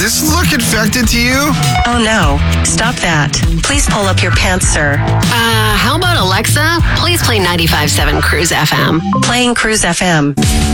this look infected to you? Oh no, stop that. Please pull up your pants, sir. How about Alexa? Please play 95.7 Cruise FM. Playing Cruise FM.